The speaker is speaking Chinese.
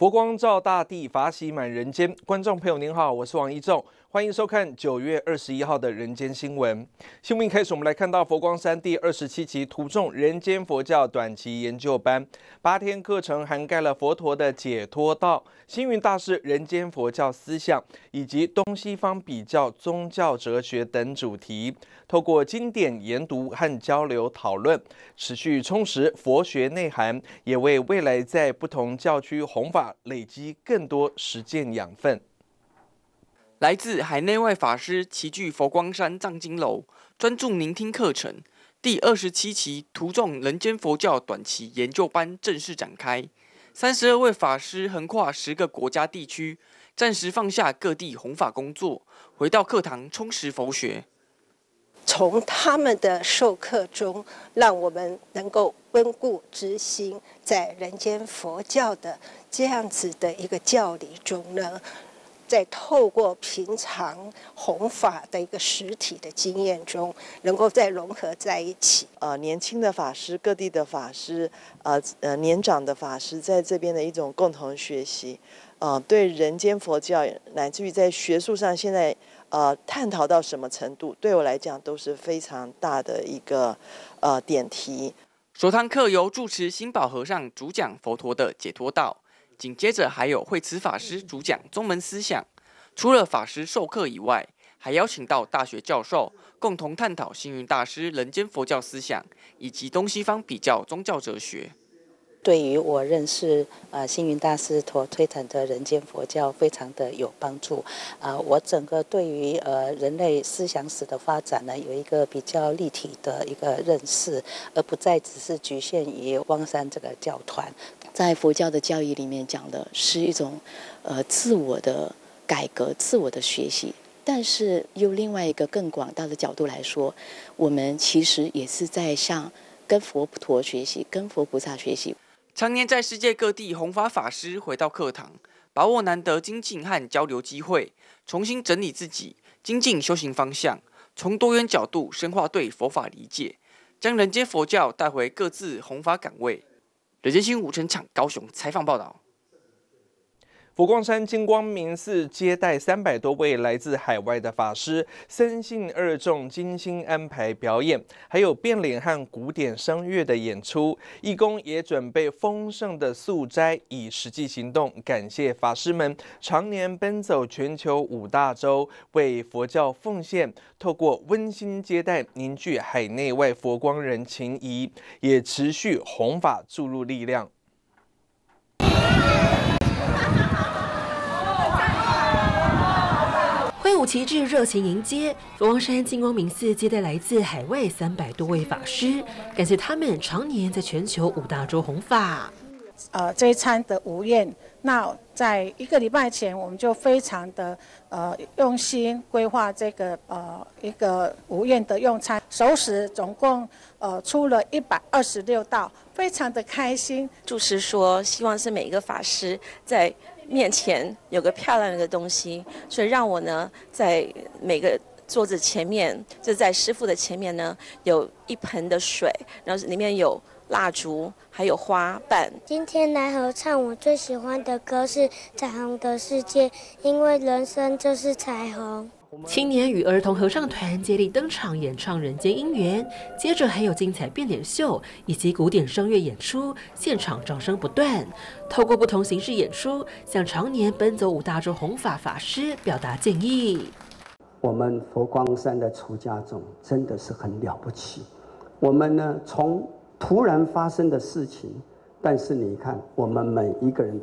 佛光照大地，法喜满人间。观众朋友您好，我是王一仲，欢迎收看9月21号的人间新闻。新闻一开始，我们来看到佛光山第27期图众人间佛教短期研究班，8天课程涵盖了佛陀的解脱道、星云大师人间佛教思想以及东西方比较宗教哲学等主题，透过经典研读和交流讨论，持续充实佛学内涵，也为未来在不同教区弘法累积更多实践养分。 来自海内外法师齐聚佛光山藏经楼，专注聆听课程。第27期图众人间佛教短期研究班正式展开。32位法师横跨10个国家地区，暂时放下各地弘法工作，回到课堂充实佛学。 从他们的授课中，让我们能够温故知新，在人间佛教的这样子的一个教理中呢，在透过平常弘法的一个实体的经验中，能够再融合在一起。 年轻的法师、各地的法师，年长的法师，在这边的一种共同学习，对人间佛教，乃至于在学术上，现在探讨到什么程度，对我来讲都是非常大的一个点题。 首堂课由住持心保和尚主讲佛陀的解脱道。紧接着还有慧慈法师主讲宗门思想。除了法师授课以外，还邀请到大学教授共同探讨星云大师人间佛教思想以及东西方比较宗教哲学。 对于我认识星云大师所推崇的人间佛教非常的有帮助。我整个对于人类思想史的发展呢，有一个比较立体的一个认识，而不再只是局限于汪山这个教团。在佛教的教义里面讲的是一种自我的改革、自我的学习，但是用另外一个更广大的角度来说，我们其实也是在向跟佛陀学习、跟佛菩萨学习。 常年在世界各地弘法法师回到课堂，把握难得精进和交流机会，重新整理自己，精进修行方向，从多元角度深化对佛法理解，将人间佛教带回各自弘法岗位。人间新闻吴成场高雄采访报道。 佛光山金光明寺接待300多位来自海外的法师，僧信2众精心安排表演，还有变脸和古典声乐的演出。义工也准备丰盛的素斋，以实际行动感谢法师们常年奔走全球5大洲，为佛教奉献，透过温馨接待凝聚海内外佛光人情谊，也持续弘法注入力量。 挥舞旗帜，热情迎接佛光山金光明寺接待来自海外300多位法师，感谢他们常年在全球5大洲弘法。 这一餐的午宴，那在1个礼拜前，我们就非常的用心规划这个一个午宴的用餐，熟食总共出了126道，非常的开心。 住持说，希望是每一个法师在面前有个漂亮的东西，所以让我呢在每个桌子前面，就在师父的前面呢，有一盆的水，然后里面有蜡烛，还有花瓣。 今天来合唱，我最喜欢的歌是《彩虹的世界》，因为人生就是彩虹。 青年与儿童合唱团接力登场演唱《人间姻缘》，接着还有精彩变脸秀以及古典声乐演出，现场掌声不断。透过不同形式演出，向常年奔走5大洲弘法法师表达敬意。 我们佛光山的出家众真的是很了不起。我们呢，从突然发生的事情，但是你看，我们每一个人